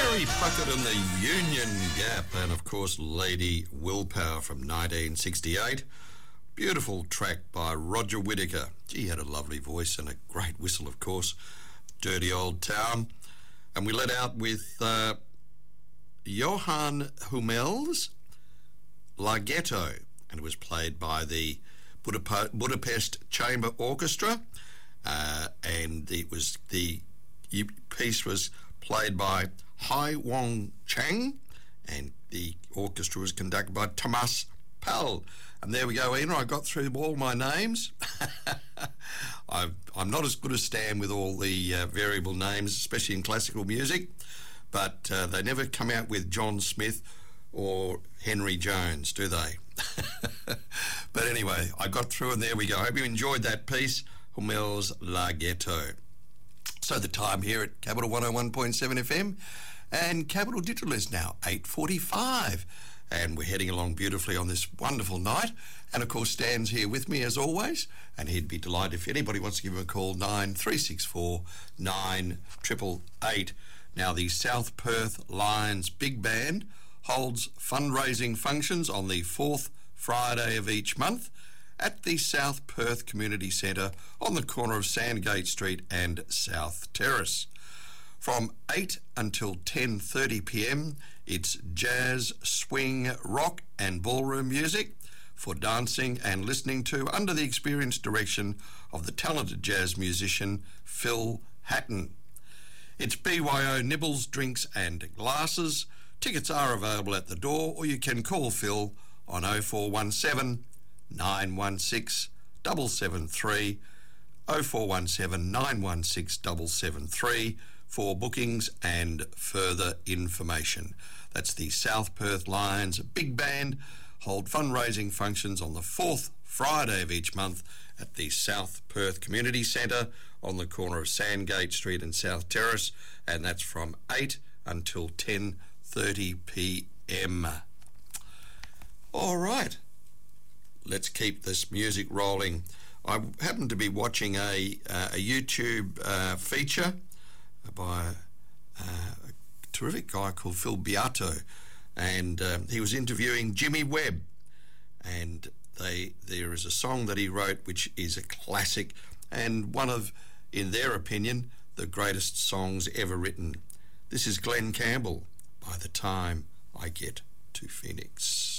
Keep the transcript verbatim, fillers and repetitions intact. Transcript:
Terry Puckett and the Union Gap, and of course Lady Willpower from nineteen sixty-eight. Beautiful track by Roger Whittaker. He had a lovely voice and a great whistle, of course. Dirty Old Town. And we let out with uh, Johann Hummel's Larghetto, and it was played by the Budap- Budapest Chamber Orchestra, uh, and it was the piece was played by Hai Wong Chang, and the orchestra was conducted by Thomas Pell. And there we go, Ina. I got through all my names. I've, I'm not as good as Stan with all the uh, variable names, especially in classical music, but uh, they never come out with John Smith or Henry Jones, do they? But anyway, I got through, and there we go. I hope you enjoyed that piece, Hummel's Larghetto. So the time here at Capital one oh one point seven F M, and Capital Digital is now eight forty-five, and we're heading along beautifully on this wonderful night. And of course Stan's here with me as always, and he'd be delighted if anybody wants to give him a call, nine three six four nine eight eight eight. Now the South Perth Lions Big Band holds fundraising functions on the fourth Friday of each month at the South Perth Community Centre on the corner of Sandgate Street and South Terrace. From eight until ten thirty p m, it's jazz, swing, rock and ballroom music for dancing and listening to under the experienced direction of the talented jazz musician Phil Hatton. It's B Y O Nibbles, Drinks and Glasses. Tickets are available at the door, or you can call Phil on oh four one seven nine one six seven seven three, oh four one seven nine one six seven seven three for bookings and further information. That's the South Perth Lions Big Band hold fundraising functions on the fourth Friday of each month at the South Perth Community Centre on the corner of Sandgate Street and South Terrace, and that's from eight until ten thirty p m. All right. Let's keep this music rolling. I happened to be watching a, uh, a YouTube uh, feature by uh, a terrific guy called Phil Beato, and um, he was interviewing Jimmy Webb, and they there is a song that he wrote which is a classic and one of, in their opinion, the greatest songs ever written. This is Glenn Campbell, By the Time I Get to Phoenix.